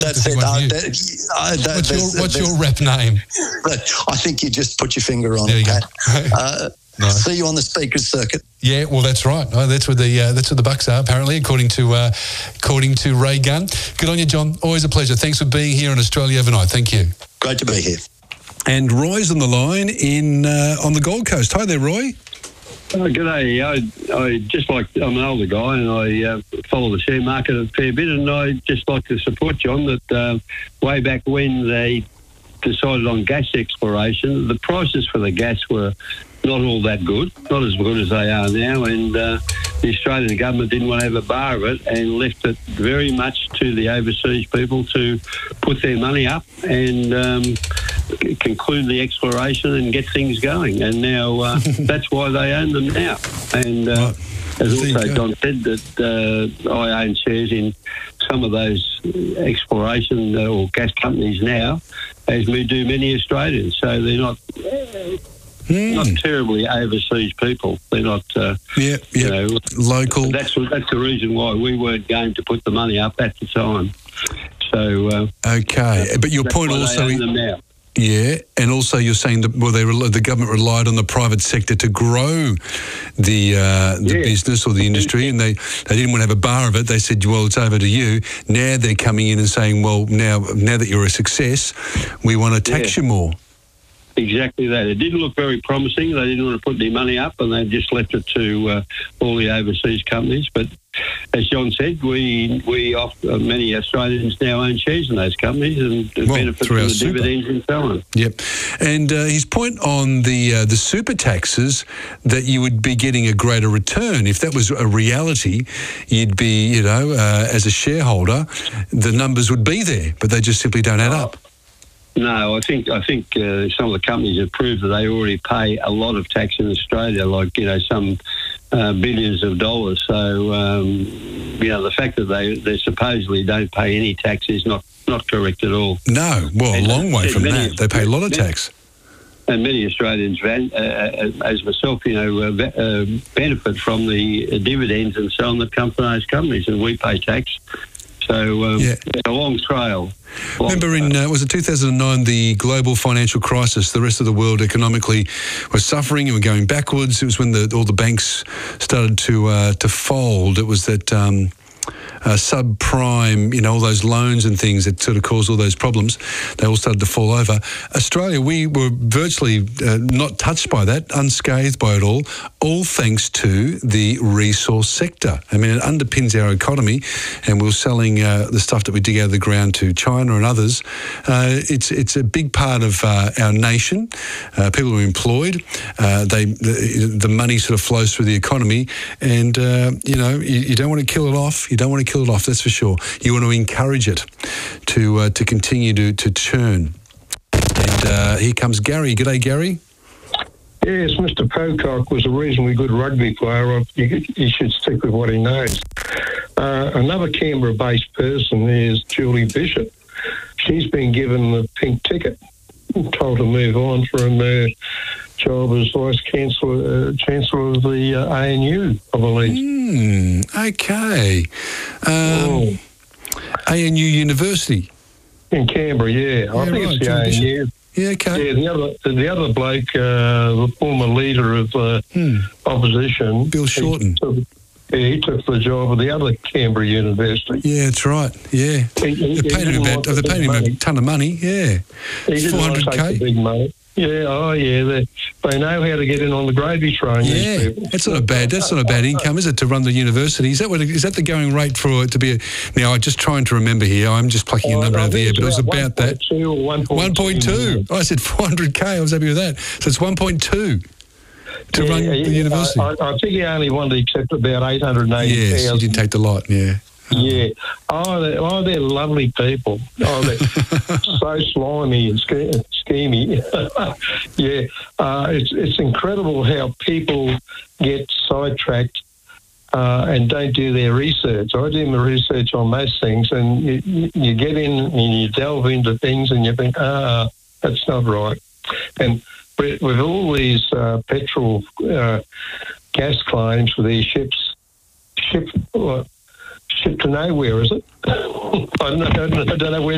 That's it. What's your rep name? I think you just put your finger on it, Pat. Nice. See you on the speakers circuit. Yeah, well, that's right. Oh, that's where the bucks are, apparently, according to Ray Gunn. Good on you, John. Always a pleasure. Thanks for being here on Australia Overnight. Thank you. Great to be here. And Roy's on the line on the Gold Coast. Hi there, Roy. G'day. I'm an older guy and I follow the share market a fair bit, and I just like to support John that way back when they decided on gas exploration, the prices for the gas were not all that good, not as good as they are now, and the Australian government didn't want to have a bar of it and left it very much to the overseas people to put their money up and conclude the exploration and get things going. And now that's why they own them now. And as also John said, that I own shares in some of those exploration or gas companies now, as do many Australians. So they're not terribly overseas people. They're not, local. That's the reason why we weren't going to put the money up at the time. So okay, but your point also. Now. Yeah, and also you're saying that the government relied on the private sector to grow the business or the industry, and they didn't want to have a bar of it. They said, well, it's over to you. Now they're coming in and saying, well, now that you're a success, we want to tax you more. Exactly that. It didn't look very promising. They didn't want to put any money up, and they just left it to all the overseas companies. But as John said, many Australians now own shares in those companies and benefit from the dividends and so on. Yep. And his point on the super taxes, that you would be getting a greater return. If that was a reality, you'd be, as a shareholder, the numbers would be there, but they just simply don't add up. No, I think some of the companies have proved that they already pay a lot of tax in Australia, like some billions of dollars. So the fact that they supposedly don't pay any tax is not correct at all. No, well, a long way from that. They pay a lot of tax. And many Australians, as myself, benefit from the dividends and so on that come from those companies, and we pay tax. So it's a long trail. Remember was it 2009, the global financial crisis? The rest of the world economically was suffering and were going backwards. It was when all the banks started to fold. It was that subprime, all those loans and things that sort of caused all those problems. They all started to fall over. Australia, we were virtually not touched by that, unscathed by it all thanks to the resource sector. I mean, it underpins our economy, and we're selling the stuff that we dig out of the ground to China and others. It's a big part of our nation. People are employed. The money sort of flows through the economy, and you don't want to kill it off. You don't want to kill it off, that's for sure. You want to encourage it to continue to churn. And here comes Gary. G'day, Gary. Yes, Mr. Pocock was a reasonably good rugby player. He should stick with what he knows. Another Canberra-based person is Julie Bishop. She's been given the pink ticket, told to move on from her job as Vice-Chancellor of the ANU, I believe. Okay. ANU University. In Canberra, yeah. I think it's the ANU. Yeah, okay. Yeah, the other bloke, the former leader of opposition, Bill Shorten. He took the job at the other Canberra University. Yeah, that's right. Yeah, they paid him a ton of money. Yeah, he didn't want to take the big money. Yeah, they know how to get in on the gravy train. Yeah, these people. That's not a bad income, is it, to run the university? Is that the going rate for it to be? Now, I'm just trying to remember here. I'm just plucking a number out of the air, but it was about that. 1.2. I said 400K. I was happy with that. So it's 1.2 to run the university. I think he only wanted to accept about 880,000. Yes, he didn't take the lot. Yeah. Yeah. They're lovely people. They're so slimy and schemy. Yeah. It's incredible how people get sidetracked and don't do their research. I do my research on most things, and you get in and you delve into things and you think, that's not right. And with all these petrol gas claims for these ships to nowhere, is it? I don't know where